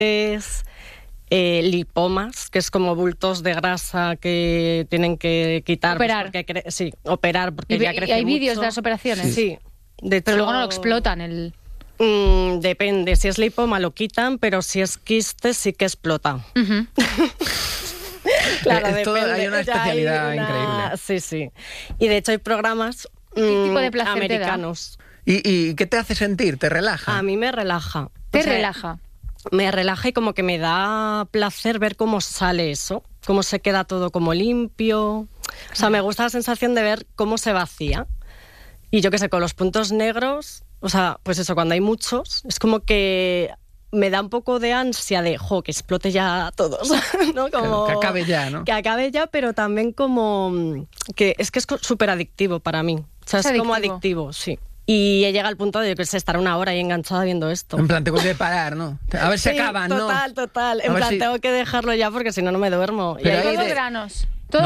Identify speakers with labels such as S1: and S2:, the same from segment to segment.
S1: lipomas, que es como bultos de grasa que tienen que quitar.
S2: Operar.
S1: Pues operar, porque ya crece
S2: ¿Y hay
S1: mucho.
S2: vídeos de las operaciones?
S1: Sí. De hecho,
S2: Pero luego no lo explotan.
S1: Depende. Si es lipoma lo quitan, pero si es quiste sí que explota.
S2: Uh-huh.
S1: Claro,
S3: hay una especialidad increíble.
S1: Sí. Y de hecho hay programas
S2: ¿Qué tipo de placer
S1: americanos.
S3: ¿Y qué te hace sentir? ¿Te relaja?
S1: A mí me relaja.
S2: ¿Te relaja?
S1: Me relaja y como que me da placer ver cómo sale eso, cómo se queda todo como limpio. O sea, me gusta la sensación de ver cómo se vacía. Y yo qué sé, con los puntos negros, o sea, pues eso, cuando hay muchos, es como que me da un poco de ansia de, que explote ya todos, ¿no? Como,
S3: que acabe ya, ¿no?
S1: Que acabe ya, pero también como que es súper adictivo para mí. O sea, es como adictivo, sí. Y he llegado al punto de, estar una hora ahí enganchada viendo esto.
S3: En plan, tengo que parar, ¿no? A ver si acaban, ¿no?
S1: Total. En plan, tengo que dejarlo ya porque si no, no me duermo.
S2: Pero hay todos granos. Todo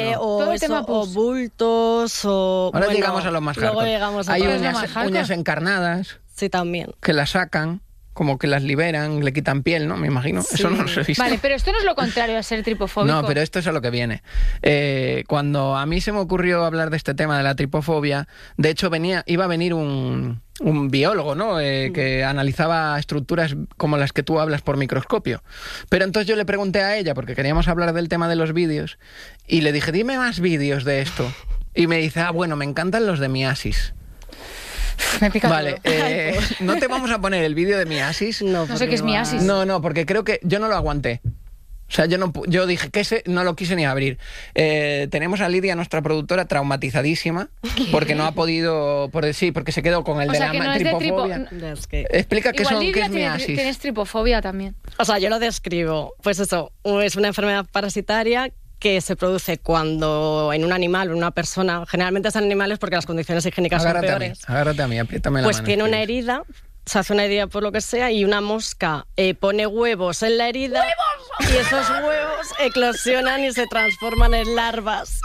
S1: o bultos, o...
S3: Ahora llegamos a lo más hardcore. Hay uñas encarnadas.
S1: Sí, también.
S3: Que las sacan, como que las liberan, le quitan piel, ¿no? Me imagino. Sí. Eso no lo he visto.
S2: Vale, pero esto no es lo contrario a ser tripofóbico.
S3: No, pero esto es a lo que viene. Cuando a mí se me ocurrió hablar de este tema de la tripofobia, de hecho iba a venir un biólogo, ¿no? Que analizaba estructuras como las que tú hablas por microscopio. Pero entonces yo le pregunté a ella, porque queríamos hablar del tema de los vídeos, y le dije, dime más vídeos de esto. Y me dice, bueno, me encantan los de miasis.
S2: Me pica.
S3: Vale, no te vamos a poner el vídeo de miasis.
S2: No sé qué es miasis.
S3: No, porque creo que yo no lo aguanté. O sea, yo dije que no lo quise ni abrir. Tenemos a Lidia, nuestra productora, traumatizadísima, porque no ha podido, porque se quedó con el de la tripofobia. Explica qué es miasis.
S2: Tienes tripofobia también.
S1: O sea, yo lo describo. Pues eso, es una enfermedad parasitaria que se produce cuando en un animal o en una persona, generalmente son animales porque las condiciones higiénicas son peores.
S3: Agárrate a mí, apriétame la mano.
S1: Pues tiene una herida, se hace una herida por lo que sea y una mosca pone huevos en la herida. ¡Huevos! Y esos huevos eclosionan y se transforman en larvas.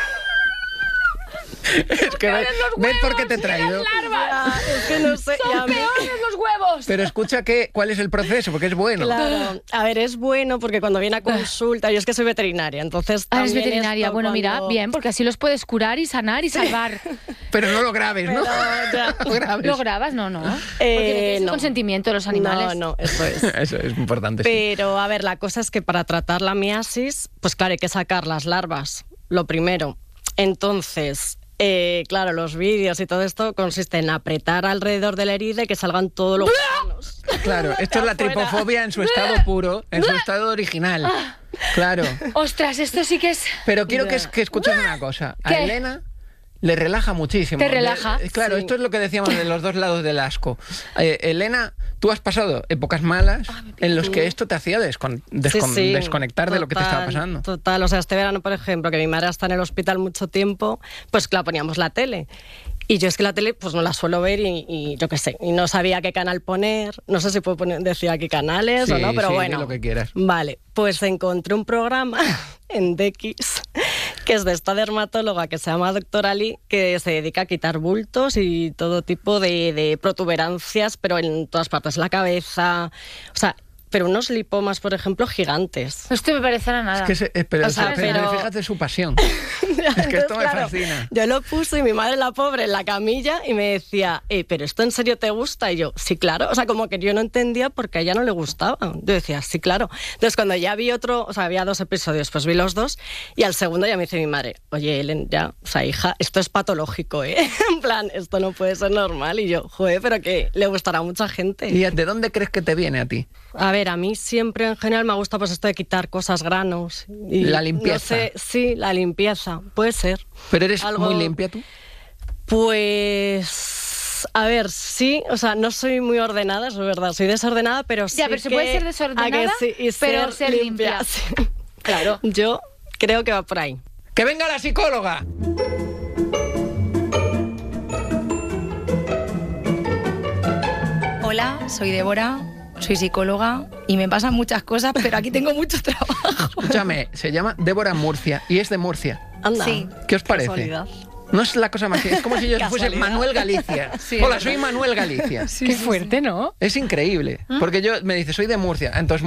S3: Es que ¿ves por qué te he traído?
S1: Es que no sé.
S2: Son peores los huevos.
S3: Pero escucha cuál es el proceso, porque es bueno.
S1: Claro. A ver, es bueno porque cuando viene a consulta, yo es que soy veterinaria, entonces
S2: eres veterinaria. Bueno, mira, bien, porque así los puedes curar y sanar y salvar.
S3: Pero no lo grabes, ¿no?
S2: ¿Lo grabas? No. Porque no. Consentimiento de los animales.
S1: No, eso es.
S3: Eso es importante.
S1: Pero, a ver, la cosa es que para tratar la miasis, pues claro, hay que sacar las larvas, lo primero. Entonces... claro, los vídeos y todo esto consiste en apretar alrededor de la herida y que salgan todos los gusanos.
S3: Claro, esto es la tripofobia en su estado puro, en su estado original. Claro.
S2: Ostras, esto sí que es...
S3: Pero quiero que escuches una cosa. A Elena le relaja muchísimo.
S2: ¿Te relaja?
S3: Claro, sí. Esto es lo que decíamos de los dos lados del asco. Elena, tú has pasado épocas malas en los que esto te hacía desconectar de lo que te estaba pasando.
S1: Total, o sea, este verano, por ejemplo, que mi madre está en el hospital mucho tiempo, pues claro, poníamos la tele. Y yo es que la tele pues no la suelo ver y yo qué sé, y no sabía qué canal poner, no sé si puedo decir aquí canales o no, pero bueno.
S3: Lo que quieras.
S1: Vale, pues encontré un programa en DX que es de esta dermatóloga que se llama Dr. Ali, que se dedica a quitar bultos y todo tipo de protuberancias, pero en todas partes, la cabeza, o sea... Pero unos lipomas, por ejemplo, gigantes.
S2: Esto me parecerá nada.
S3: Es que pero fíjate su pasión. Es que esto me fascina.
S1: Yo lo puse y mi madre, la pobre, en la camilla y me decía, ¿pero esto en serio te gusta? Y yo, sí, claro. O sea, como que yo no entendía porque a ella no le gustaba. Yo decía, sí, claro. Entonces, cuando ya vi había 2 episodios, pues vi los 2 y al segundo ya me dice mi madre, oye, Ellen, ya, o sea, hija, esto es patológico, ¿eh? En plan, esto no puede ser normal. Y yo, pero que le gustará a mucha gente.
S3: ¿Y de dónde crees que te viene a ti?
S1: A ver, a mí siempre en general me ha gustado pues esto de quitar cosas, granos. Y
S3: la limpieza.
S1: No sé, sí, la limpieza, puede ser.
S3: ¿Pero eres muy limpia tú?
S1: Pues... A ver, sí, o sea, no soy muy ordenada, es verdad, soy desordenada, pero sí.
S2: Ya, pero se puede ser desordenada, pero ser limpia.
S1: Sí.
S2: Claro.
S1: Yo creo que va por ahí.
S3: ¡Que venga la psicóloga!
S4: Hola, soy Débora, soy psicóloga y me pasan muchas cosas, pero aquí tengo mucho trabajo.
S3: Escúchame, se llama Débora Murcia y es de Murcia.
S1: Anda,
S4: sí.
S3: ¿Qué os parece?
S1: Casualidad.
S3: No es la cosa más... Es como si yo fuese Manuel Galicia.
S2: Sí,
S3: Hola, soy Manuel Galicia.
S2: Qué fuerte, ¿no?
S3: Es increíble. Porque me dice, soy de Murcia. Entonces